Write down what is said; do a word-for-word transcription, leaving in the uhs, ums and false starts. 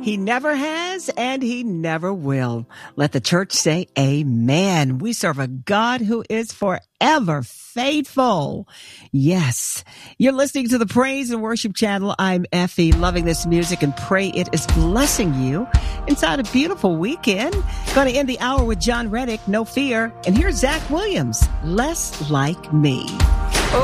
He never has, and he never will. Let the church say amen. We serve a God who is forever faithful. Yes. You're listening to the Praise and Worship Channel. I'm Effie, loving this music and pray it is blessing you inside a beautiful weekend. Going to end the hour with John Reddick, No Fear. And here's Zach Williams, Less Like Me.